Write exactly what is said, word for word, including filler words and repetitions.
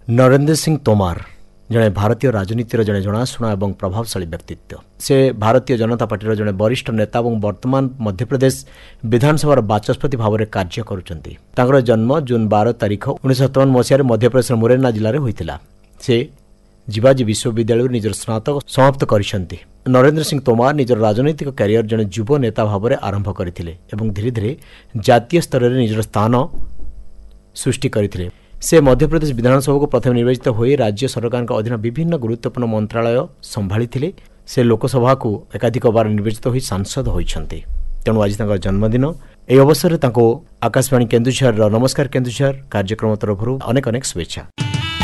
नरेंद्र सिंह तोमार जड़े भारतीय राजनीतिर जड़े जनाशुना और प्रभावशाली व्यक्तित्व। से भारतीय जनता पार्टी जड़े वरिष्ठ नेता और वर्तमान मध्यप्रदेश विधानसभा बाचस्पति भाव में कार्य करुछंती। तांकर जन्म जून बारह तारीख उन्नीस सत्तावन मसीह मध्यप्रदेश मुरैना जिले में होता। से जिबाजी विश्वविद्यालय निजर स्नातक समाप्त करिसेंती। नरेंद्र सिंह तोमार निजर राजनैतिक कैरियर जड़े युव नेता भाव में आरंभ करथिले एवं धीरे धीरे जातीय स्तर में निजर स्थान सृष्टि करथिले। से मध्यप्रदेश विधानसभा को प्रथम निर्वाचित होई राज्य सरकार के अधीन विभिन्न गुरुत्वपूर्ण मंत्रालय संभाली। से लोकसभा को एकाधिक बार निर्वाचित होई सांसद होइछन्ते। तेणु आज तांकर जन्मदिन एई अवसर रे तांको आकाशवाणी केन्दुझर नमस्कार केन्दुझर कार्यक्रम तरफ अनेक अनेक शुभेच्छा।